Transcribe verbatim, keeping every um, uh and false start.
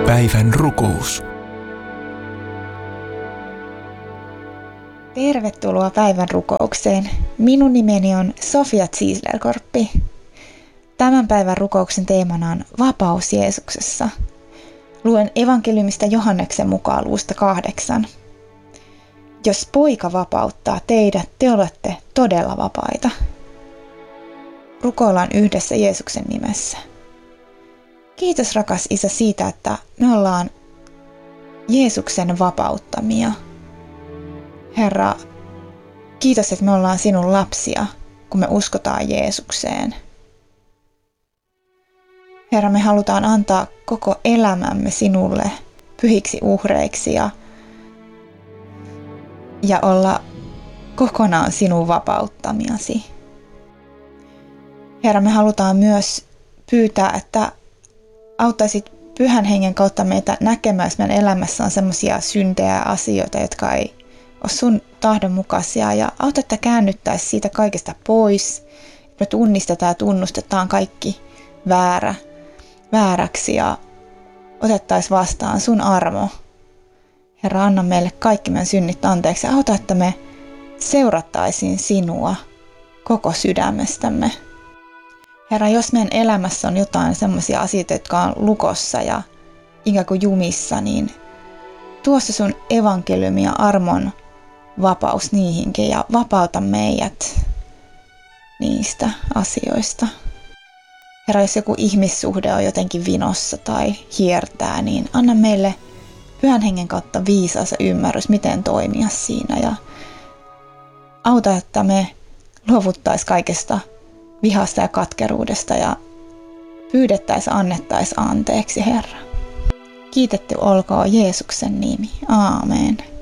Päivän rukous. Tervetuloa päivän rukoukseen. Minun nimeni on Sofia Zieslerkorppi. Tämän päivän rukouksen teemana on vapaus Jeesuksessa. Luen evankeliumista Johanneksen mukaan luvusta kahdeksan. Jos poika vapauttaa teidät, te olette todella vapaita. Rukoillaan yhdessä Jeesuksen nimessä. Kiitos rakas Isä siitä, että me ollaan Jeesuksen vapauttamia. Herra, kiitos, että me ollaan sinun lapsia, kun me uskotaan Jeesukseen. Herra, me halutaan antaa koko elämämme sinulle pyhiksi uhreiksi ja, ja olla kokonaan sinun vapauttamiasi. Herra, me halutaan myös pyytää, että auttaisit Pyhän Hengen kautta meitä näkemään, jos meidän elämässä on sellaisia syntejä ja asioita, jotka ei ole sun tahdon mukaisia, ja auta, että käännyttäisiin siitä kaikesta pois. Me tunnistetaan ja tunnustetaan kaikki väärä, vääräksi ja otettaisiin vastaan sun armo. Herra, anna meille kaikki meidän synnit anteeksi ja auta, että me seurattaisiin sinua koko sydämestämme. Herra, jos meidän elämässä on jotain sellaisia asioita, jotka on lukossa ja ikään kuin jumissa, niin tuo se sun evankeliumi ja armon vapaus niihinkin ja vapauta meidät niistä asioista. Herra, jos joku ihmissuhde on jotenkin vinossa tai hiertää, niin anna meille Pyhän Hengen kautta viisaus ja ymmärrys, miten toimia siinä. Ja auta, että me luovuttaisiin kaikesta vihasta ja katkeruudesta ja pyydettäisiin, annettaisiin anteeksi, Herra. Kiitetty olkoon Jeesuksen nimi. Aamen.